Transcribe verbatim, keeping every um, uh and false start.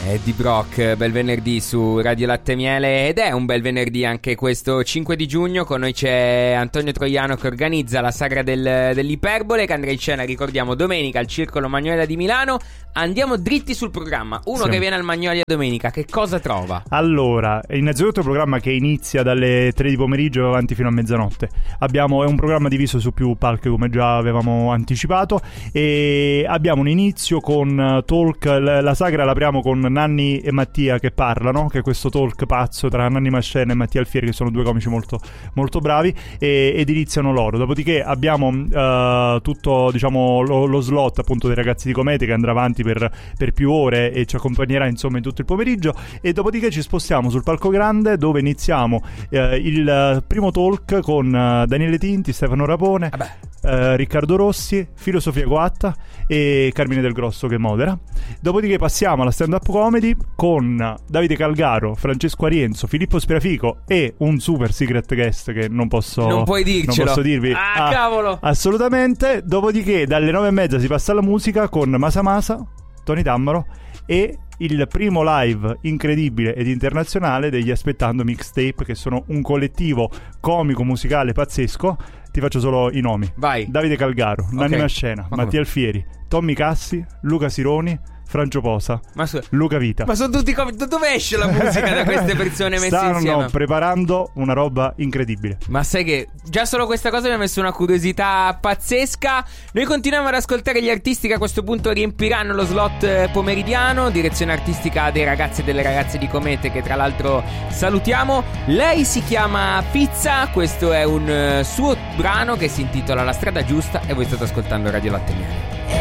Eddie Brock, bel venerdì su Radio Latte Miele, ed è un bel venerdì anche questo cinque di giugno. Con noi c'è Antonio Troiano che organizza la sagra del, dell'Iperbole, che andrà in scena, ricordiamo, domenica al Circolo Magnolia di Milano. Andiamo dritti sul programma. Uno sì. che viene al Magnolia domenica, che cosa trova? Allora, innanzitutto il programma che inizia dalle tre di pomeriggio avanti fino a mezzanotte. Abbiamo, è un programma diviso su più palchi, come già avevamo anticipato, e abbiamo un inizio con talk. La, la sagra l'apriamo con Nanni e Mattia che parlano, che è questo talk pazzo tra Nanni Mascena e Mattia Alfieri, che sono due comici molto, molto bravi, e, ed iniziano loro. Dopodiché abbiamo uh, tutto, diciamo, lo, lo slot appunto dei ragazzi di Comete, che andrà avanti per, per più ore e ci accompagnerà insomma in tutto il pomeriggio, e dopodiché ci spostiamo sul palco grande, dove iniziamo uh, il primo talk con uh, Daniele Tinti, Stefano Rapone, uh, Riccardo Rossi, Filosofia Coatta e Carmine Del Grosso che modera. Dopodiché passiamo alla stand-up comedy con Davide Calgaro, Francesco Arienzo, Filippo Spirafico e un super secret guest che non posso non puoi dircelo, non posso dirvi ah, ah cavolo assolutamente. Dopodiché dalle nove e mezza si passa alla musica con Masa Masa, Tony Tammaro e il primo live incredibile ed internazionale degli Aspettando Mixtape, che sono un collettivo comico musicale pazzesco. Ti faccio solo i nomi. Vai. Davide Calgaro, okay. Nanni Mascena, Ma Mattia Alfieri, Tommy Cassi, Luca Sironi, Francio Posa, ma su- Luca Vita. Ma sono tutti com- dove esce la musica da queste persone messe Stanno insieme? Stanno preparando una roba incredibile. Ma sai che già solo questa cosa mi ha messo una curiosità pazzesca. Noi continuiamo ad ascoltare gli artisti che a questo punto riempiranno lo slot pomeridiano. Direzione artistica dei ragazzi e delle ragazze di Comete, che tra l'altro salutiamo. Lei si chiama Pizza. Questo è un uh, suo brano che si intitola La strada giusta, e voi state ascoltando Radio Latte Miele.